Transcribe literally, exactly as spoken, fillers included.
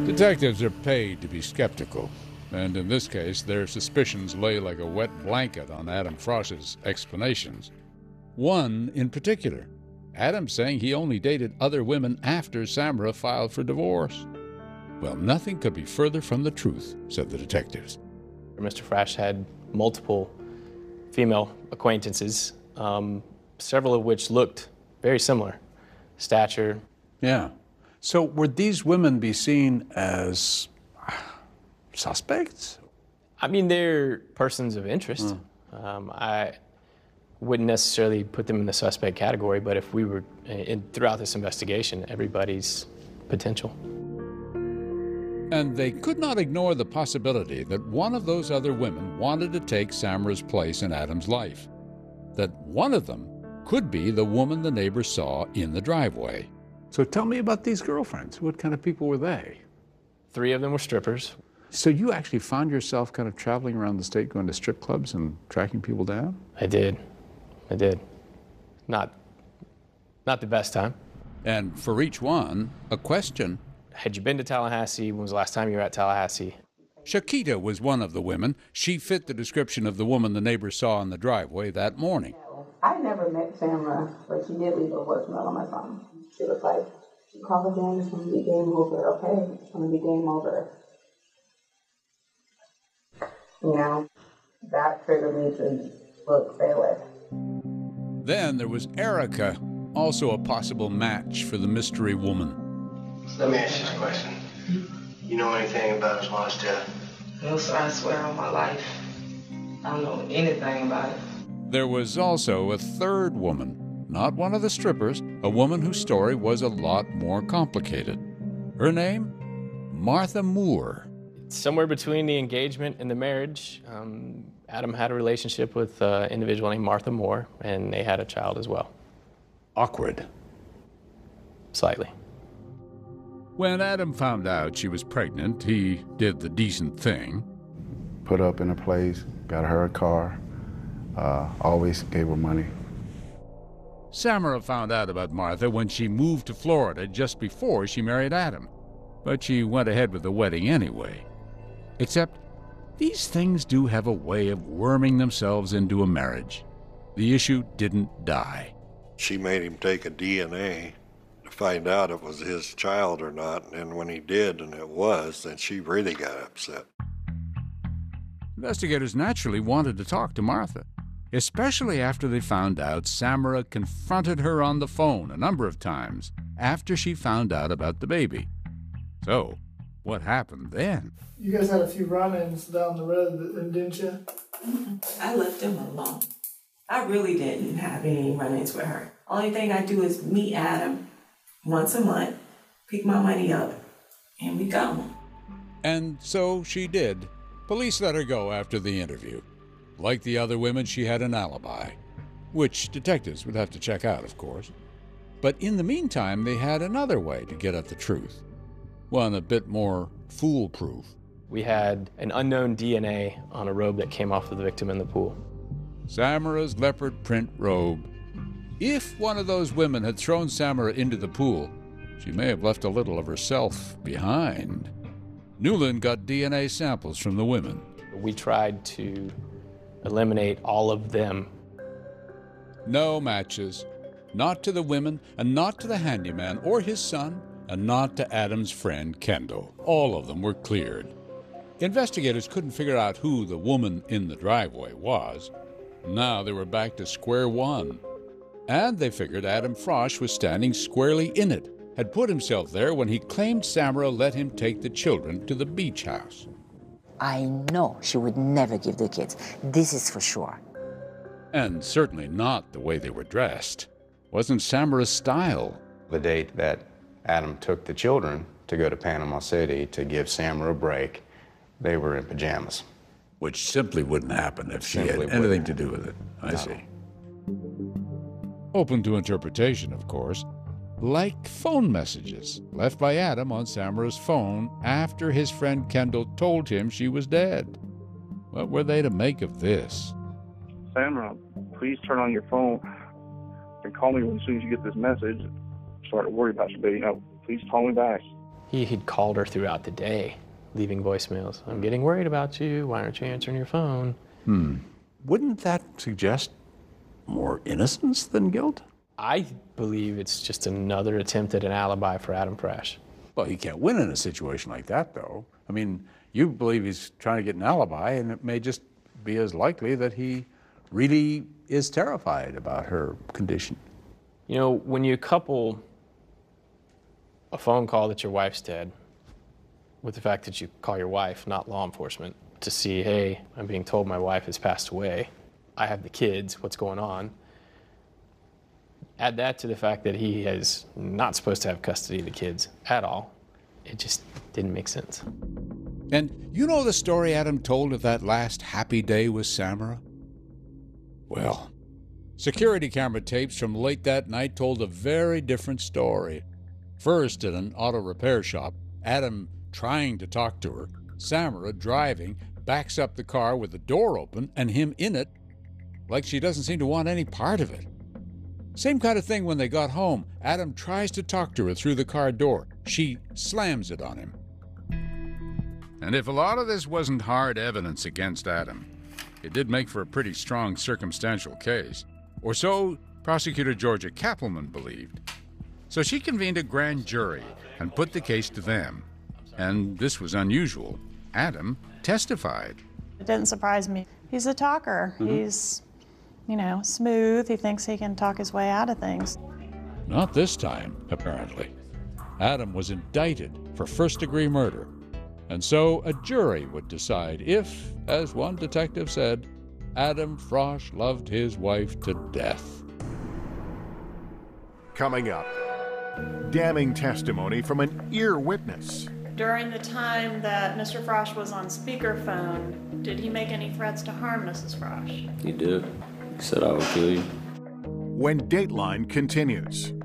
Detectives are paid to be skeptical, and in this case, their suspicions lay like a wet blanket on Adam Frosch's explanations. One in particular, Adam saying he only dated other women after Samara filed for divorce. Well, nothing could be further from the truth, said the detectives. Mister Frosch had multiple female acquaintances, um, several of which looked very similar. Stature. Yeah. So would these women be seen as suspects? I mean, they're persons of interest. Mm. Um, I wouldn't necessarily put them in the suspect category, but if we were, in, throughout this investigation, everybody's potential. And they could not ignore the possibility that one of those other women wanted to take Samara's place in Adam's life. That one of them could be the woman the neighbors saw in the driveway. So tell me about these girlfriends. What kind of people were they? Three of them were strippers. So you actually found yourself kind of traveling around the state, going to strip clubs and tracking people down? I did. I did. Not, not the best time. And for each one, a question. Had you been to Tallahassee? When was the last time you were at Tallahassee? Shakita was one of the women. She fit the description of the woman the neighbors saw in the driveway that morning. I never met Samara, but she did leave a voicemail on my phone. She was like, call again, it's going to be game over, okay? It's going to be game over. You know, that triggered me to look, stay away. Then there was Erica, also a possible match for the mystery woman. Let me ask you this question. You know anything about his wife's death? No, sir, I swear on my life. I don't know anything about it. There was also a third woman, not one of the strippers, a woman whose story was a lot more complicated. Her name? Martha Moore. Somewhere between the engagement and the marriage, um, Adam had a relationship with an individual named Martha Moore, and they had a child as well. Awkward. Slightly. When Adam found out she was pregnant, he did the decent thing. Put up in a place, got her a car, uh, always gave her money. Samara found out about Martha when she moved to Florida just before she married Adam. But she went ahead with the wedding anyway. Except, these things do have a way of worming themselves into a marriage. The issue didn't die. She made him take a D N A to find out if it was his child or not, and when he did and it was, then she really got upset. Investigators naturally wanted to talk to Martha, especially after they found out Samara confronted her on the phone a number of times after she found out about the baby. So, what happened then? You guys had a few run-ins down the road, didn't you? I left them alone. I really didn't have any run-ins with her. Only thing I do is meet Adam once a month, pick my money up, and we go. And so she did. Police let her go after the interview. Like the other women, she had an alibi, which detectives would have to check out, of course. But in the meantime, they had another way to get at the truth. One a bit more foolproof. We had an unknown D N A on a robe that came off of the victim in the pool. Samara's leopard print robe. If one of those women had thrown Samara into the pool, she may have left a little of herself behind. Newland got D N A samples from the women. We tried to eliminate all of them. No matches. Not to the women, and not to the handyman or his son, and not to Adam's friend Kendall. All of them were cleared. Investigators couldn't figure out who the woman in the driveway was. Now they were back to square one. And they figured Adam Frosch was standing squarely in it, had put himself there when he claimed Samara let him take the children to the beach house. I know she would never give the kids. This is for sure. And certainly not the way they were dressed. Wasn't Samara's style. The date that Adam took the children to go to Panama City to give Samara a break, they were in pajamas. Which simply wouldn't happen if she Simply had anything wouldn't. to do with it. I No. see. Open to interpretation, of course. Like phone messages left by Adam on Samara's phone after his friend Kendall told him she was dead. What were they to make of this? Samara, please turn on your phone and call me as soon as you get this message. I'm starting to worry about you, baby. You know, please call me back. He had called her throughout the day, leaving voicemails. I'm getting worried about you. Why aren't you answering your phone? Hmm. Wouldn't that suggest more innocence than guilt? I believe it's just another attempt at an alibi for Adam Frash. Well, you can't win in a situation like that, though. I mean, you believe he's trying to get an alibi, and it may just be as likely that he really is terrified about her condition. You know, when you couple a phone call that your wife's dead with the fact that you call your wife, not law enforcement, to see, hey, I'm being told my wife has passed away. I have the kids, what's going on? Add that to the fact that he is not supposed to have custody of the kids at all. It just didn't make sense. And you know the story Adam told of that last happy day with Samara? Well, security camera tapes from late that night told a very different story. First, at an auto repair shop, Adam trying to talk to her, Samara driving, backs up the car with the door open and him in it, like she doesn't seem to want any part of it. Same kind of thing when they got home. Adam tries to talk to her through the car door. She slams it on him. And if a lot of this wasn't hard evidence against Adam, it did make for a pretty strong circumstantial case. Or so prosecutor Georgia Kappelman believed. So she convened a grand jury and put the case to them. And this was unusual. Adam testified. It didn't surprise me. He's a talker. Mm-hmm. He's, you know, smooth. He thinks he can talk his way out of things. Not this time, apparently. Adam was indicted for first-degree murder. And so a jury would decide if, as one detective said, Adam Frosch loved his wife to death. Coming up, damning testimony from an ear witness. During the time that Mister Frosch was on speakerphone, did he make any threats to harm Missus Frosch? He did. He said, I will kill you. When Dateline continues.